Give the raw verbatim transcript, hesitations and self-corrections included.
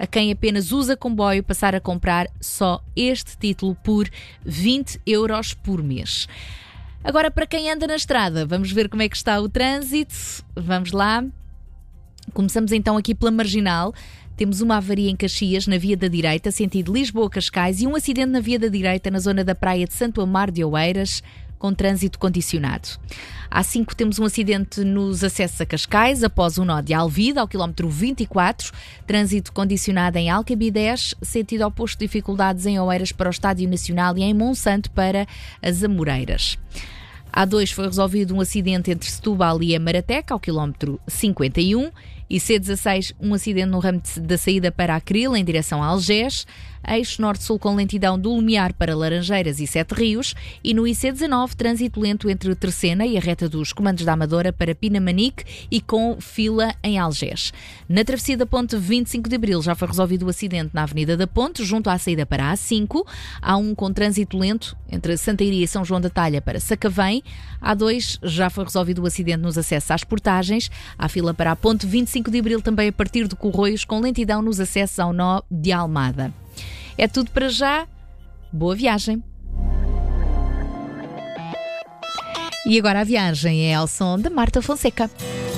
a quem apenas usa comboio passar a comprar só este título por vinte euros por mês. Agora, para quem anda na estrada, vamos ver como é que está o trânsito. Vamos lá. Começamos então aqui pela Marginal. Temos uma avaria em Caxias, na via da direita, sentido Lisboa-Cascais, e um acidente na via da direita, na zona da praia de Santo Amaro de Oeiras, com trânsito condicionado. À cinco temos um acidente nos acessos a Cascais, após o nó de Alvide, ao quilómetro vinte e quatro, trânsito condicionado em Alcabidez, sentido oposto, dificuldades em Oeiras para o Estádio Nacional e em Monsanto para as Amoreiras. A dois foi resolvido um acidente entre Setúbal e Amarateca, ao quilómetro cinquenta e um, e C dezasseis, um acidente no ramo da saída para Acril, em direção a Algés, eixo norte-sul com lentidão do Lumiar para Laranjeiras e Sete Rios, e no I C dezanove, trânsito lento entre Terceira e a reta dos Comandos da Amadora para Pinamanique e com fila em Algés. Na travessia da Ponte vinte e cinco de Abril já foi resolvido o acidente na Avenida da Ponte, junto à saída para a A cinco, há um com trânsito lento entre Santa Iria e São João da Talha para Sacavém, A dois já foi resolvido o acidente nos acessos às portagens, há fila para a Ponte vinte e cinco de Abril também a partir de Corroios, com lentidão nos acessos ao nó de Almada. É tudo para já. Boa viagem. E agora a viagem é ao som de Marta Fonseca.